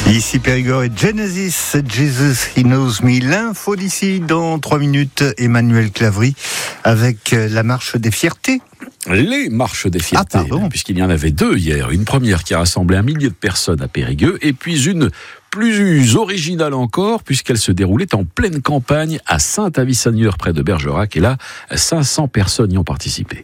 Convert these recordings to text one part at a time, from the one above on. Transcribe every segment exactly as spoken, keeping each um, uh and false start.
Ici Périgord et Genesis, Jesus, He Knows Me. L'info d'ici dans trois minutes, Emmanuel Clavry avec la marche des fiertés. Les marches des fiertés, ah, puisqu'il y en avait deux hier. Une première qui a rassemblé un millier de personnes à Périgueux, et puis une plus originale encore, puisqu'elle se déroulait en pleine campagne à Saint-Avy-Seigneur, près de Bergerac, et là, cinq cents personnes y ont participé.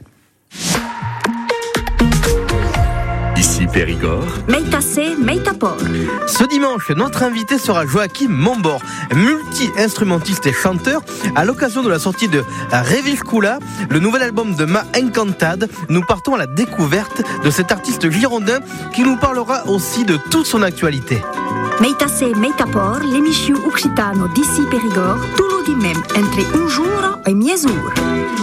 Ici Périgord. Meitase, Meitapor. Ce dimanche, notre invité sera Joachim Mombor, multi-instrumentiste et chanteur. À l'occasion de la sortie de Reviscula, le nouvel album de Ma Encantad, nous partons à la découverte de cet artiste girondin qui nous parlera aussi de toute son actualité. Meitase, Meitapor, l'émission Occitano d'ici Périgord, tout le dimem, entre un jour et mi-jour.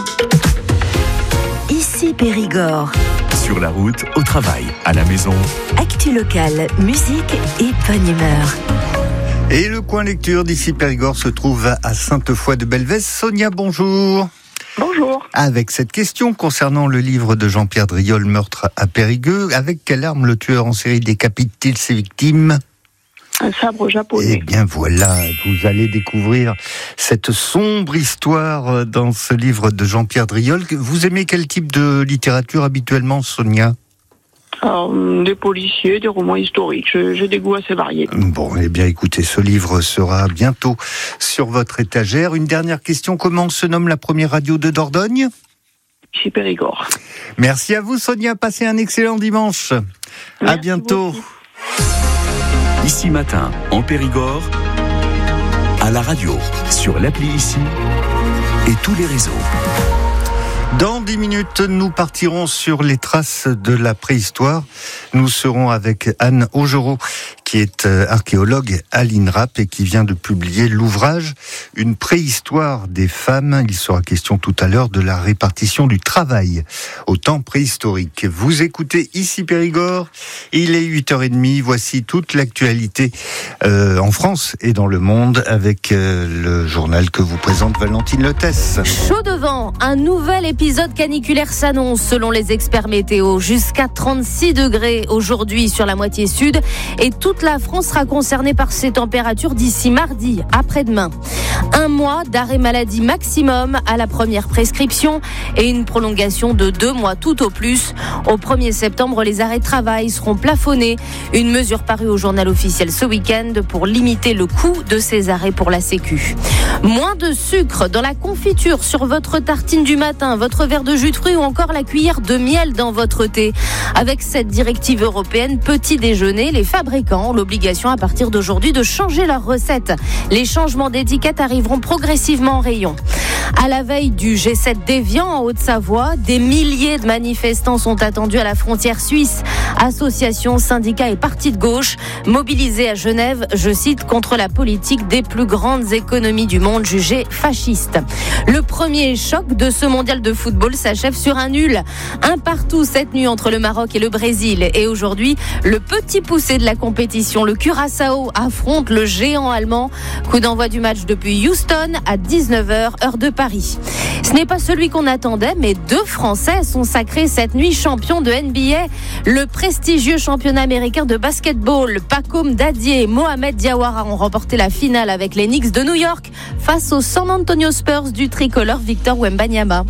Ici Périgord. Sur la route, au travail, à la maison. Actu locale, musique et bonne humeur. Et le coin lecture d'ici Périgord se trouve à Sainte-Foy-de-Belvès. Sonia, bonjour. Bonjour. Avec cette question concernant le livre de Jean-Pierre Driol, Meurtre à Périgueux, avec quelle arme le tueur en série décapite-t-il ses victimes ? Un sabre japonais. Eh bien voilà, vous allez découvrir cette sombre histoire dans ce livre de Jean-Pierre Driol. Vous aimez quel type de littérature habituellement, Sonia ? Alors, des policiers, des romans historiques. Je, j'ai des goûts assez variés. Bon, eh bien écoutez, ce livre sera bientôt sur votre étagère. Une dernière question, comment se nomme la première radio de Dordogne ? Ici Périgord. Merci à vous, Sonia. Passez un excellent dimanche. Merci à bientôt. beaucoup. Ici Matin, en Périgord, à la radio, sur l'appli Ici et tous les réseaux. Dans dix minutes, nous partirons sur les traces de la préhistoire. Nous serons avec Anne Augereau, qui est archéologue à l'INRAP et qui vient de publier l'ouvrage « Une préhistoire des femmes ». Il sera question tout à l'heure de la répartition du travail au temps préhistorique. Vous écoutez Ici Périgord, il est huit heures trente, voici toute l'actualité euh, en France et dans le monde avec euh, le journal que vous présente Valentine Lethès. Chaud devant, un nouvel épisode caniculaire s'annonce selon les experts météo. Jusqu'à trente-six degrés aujourd'hui sur la moitié sud et toute la France sera concernée par ces températures d'ici mardi, après-demain. Un mois d'arrêt maladie maximum à la première prescription et une prolongation de deux mois tout au plus. Au premier septembre, les arrêts de travail seront plafonnés. Une mesure parue au journal officiel ce week-end pour limiter le coût de ces arrêts pour la Sécu. Moins de sucre dans la confiture sur votre tartine du matin, votre verre de jus de fruits ou encore la cuillère de miel dans votre thé. Avec cette directive européenne petit déjeuner, les fabricants ont l'obligation à partir d'aujourd'hui de changer leurs recettes. Les changements d'étiquette arriveront progressivement en rayon. À la veille du G sept d'Évian en Haute-Savoie, des milliers de manifestants sont attendus à la frontière suisse. Associations, syndicats et partis de gauche mobilisés à Genève, je cite, contre la politique des plus grandes économies du monde jugée fasciste. Le premier choc de ce mondial de football s'achève sur un nul. Un partout cette nuit entre le Maroc et le Brésil. Et aujourd'hui, le petit poussé de la compétition, le Curaçao, affronte le géant allemand. Coup d'envoi du match depuis Houston à dix-neuf heures, heure de Paris. Ce n'est pas celui qu'on attendait, mais deux Français sont sacrés cette nuit champions de N B A. Le prestigieux championnat américain de basketball, Pakoum Dadié et Mohamed Diawara ont remporté la finale avec les Knicks de New York face aux San Antonio Spurs du tricolore Victor Wembanyama.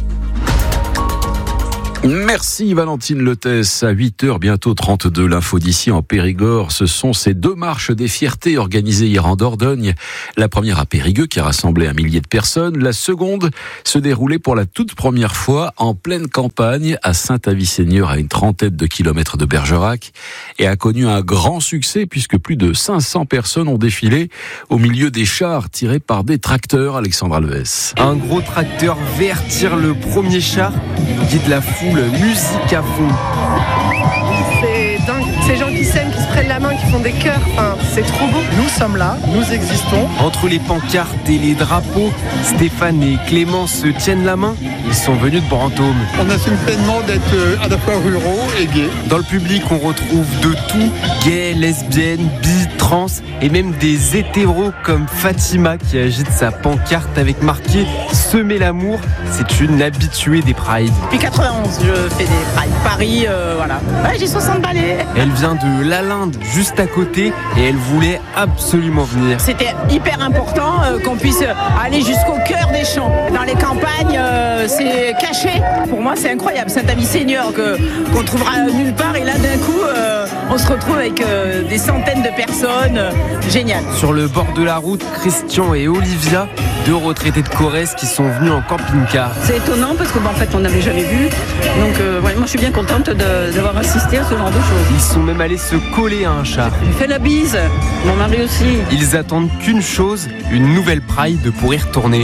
Merci Valentine Lethès. À huit heures, bientôt trente-deux, l'info d'ici en Périgord. Ce sont ces deux marches des fiertés organisées hier en Dordogne. La première à Périgueux qui a rassemblé un millier de personnes. La seconde se déroulait pour la toute première fois en pleine campagne à Saint-Avy-Seigneur, à une trentaine de kilomètres de Bergerac, et a connu un grand succès puisque plus de cinq cents personnes ont défilé au milieu des chars tirés par des tracteurs. Alexandre Alves. Un gros tracteur vert tire le premier char, guide la foule. Musique à fond. C'est dingue. Ces gens qui s'aiment, qui se prennent la main, qui font des chœurs, enfin, c'est trop beau. Nous sommes là, nous existons. Entre les pancartes et les drapeaux, Stéphane et Clément se tiennent la main. Ils sont venus de Brantôme. On assume pleinement d'être à la fois ruraux et gays. Dans le public, on retrouve de tout. Gays, lesbiennes, bi, trans et même des hétéros comme Fatima qui agite sa pancarte avec marqué « Semer l'amour ». C'est une habituée des prides. Depuis quatre-vingt-onze, je fais des prides. Paris, euh, voilà. Ouais, j'ai soixante balais. Elle vient de l'Alain l'Inde juste à côté et elle voulait absolument venir. C'était hyper important euh, qu'on puisse aller jusqu'au cœur des champs. Dans les campagnes, euh, c'est caché. Pour moi, c'est incroyable. Saint-Avis-Seigneur que, qu'on trouvera nulle part. Et là, d'un coup, euh, on se retrouve avec euh, des centaines de personnes. Euh, génial. Sur le bord de la route, Christian et Olivia, deux retraités de Corrèze qui sont venus en camping-car. C'est étonnant parce que, bah, en fait, on n'avait jamais vu. Donc, euh, ouais, moi, je suis bien contente de, d'avoir assisté à ce genre de choses. Ils sont même allés se coller à un chat. J'ai fait la bise. Mon mari aussi. Ils attendent qu'une chose, une nouvelle Pride pour y retourner.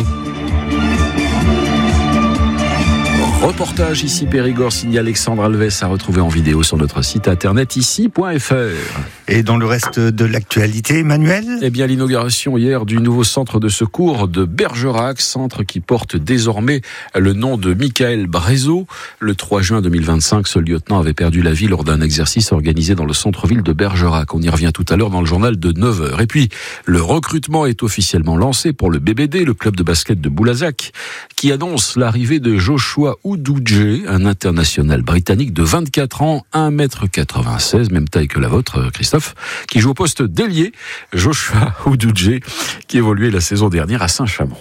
Reportage ici Périgord, signé Alexandre Alves, à retrouver en vidéo sur notre site internet ici point f r. Et dans le reste de l'actualité, Emmanuel ? Eh bien, l'inauguration hier du nouveau centre de secours de Bergerac, centre qui porte désormais le nom de Michael Brézot. Le trois juin deux mille vingt-cinq, ce lieutenant avait perdu la vie lors d'un exercice organisé dans le centre-ville de Bergerac. On y revient tout à l'heure dans le journal de neuf heures. Et puis, le recrutement est officiellement lancé pour le B B D, le club de basket de Boulazac, qui annonce l'arrivée de Joshua Udoudje, un international britannique de vingt-quatre ans, un mètre quatre-vingt-seize, même taille que la vôtre, Christophe, qui joue au poste d'ailier. Joshua Udoudje, qui évoluait la saison dernière à Saint-Chamond.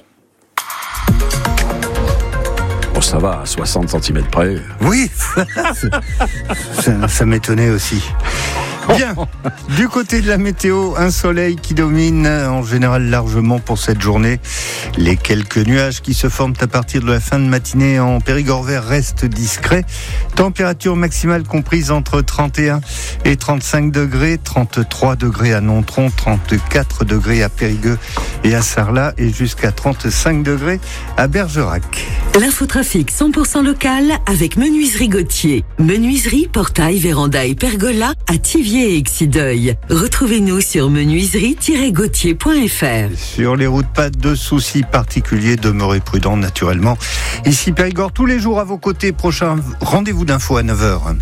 Bon, ça va, à soixante centimètres près. Oui, ça, ça m'étonnait aussi. Bien, du côté de la météo, un soleil qui domine en général largement pour cette journée. Les quelques nuages qui se forment à partir de la fin de matinée en Périgord vert restent discrets. Température maximale comprise entre trente et un et trente-cinq degrés, trente-trois degrés à Nontron, trente-quatre degrés à Périgueux et à Sarlat et jusqu'à trente-cinq degrés à Bergerac. L'infotrafic cent pour cent local avec Menuiserie Gauthier. Menuiserie, portail, véranda et pergola à Thiviers et Exideuil. Retrouvez-nous sur menuiserie tiret gauthier point f r. Sur les routes, pas de soucis particuliers, demeurez prudents naturellement. Ici Périgord, tous les jours à vos côtés. Prochain rendez-vous d'info à neuf heures.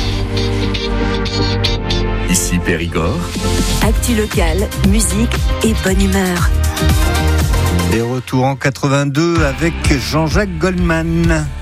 Ici Périgord. Actu locale, musique et bonne humeur. Et retour en quatre-vingt-deux avec Jean-Jacques Goldman.